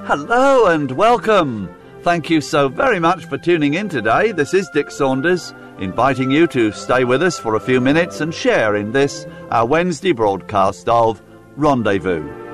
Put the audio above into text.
Hello and welcome. Thank you so very much for tuning in today. This is Dick Saunders, inviting you to stay with us for a few minutes and share in this, our Wednesday broadcast of Rendezvous.